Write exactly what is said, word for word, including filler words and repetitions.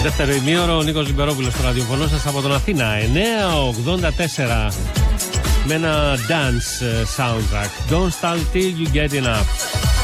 Δεύτερο ημίωρο, ο Νίκος Λιμπερόπουλος στο ραδιοφωνό σας από τον Αθήνα. εννιά ογδόντα τέσσερα με ένα dance soundtrack. Don't start till you get enough.